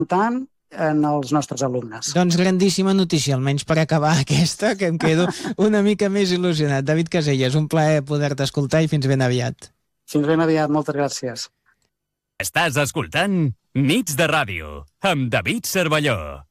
tant en els nostres alumnes. Doncs grandíssima notícia, almenys per acabar aquesta, que em quedo una mica més il·lusionat. David Caselles, un plaer poder-te escoltar i fins ben aviat. Fins ben aviat, moltes gràcies. Estàs escoltant Nits de Ràdio amb David Cervelló.